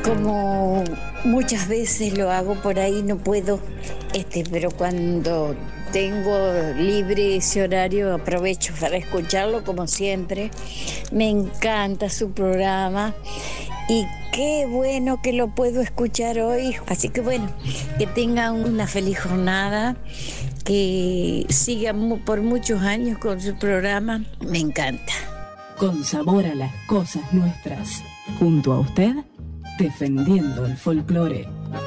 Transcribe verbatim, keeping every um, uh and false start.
Como muchas veces lo hago por ahí, no puedo, este, pero cuando tengo libre ese horario aprovecho para escucharlo como siempre. Me encanta su programa y qué bueno que lo puedo escuchar hoy. Así que bueno, que tengan una feliz jornada, que sigan por muchos años con su programa. Me encanta. Con sabor a las cosas nuestras. Junto a usted, defendiendo el folclore.